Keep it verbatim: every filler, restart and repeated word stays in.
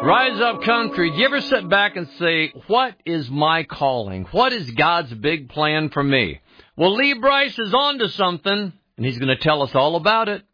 Rise Up Country. Do you ever sit back and say, what is my calling? What is God's big plan for me? Well, Lee Brice is on to something, and he's going to tell us all about it.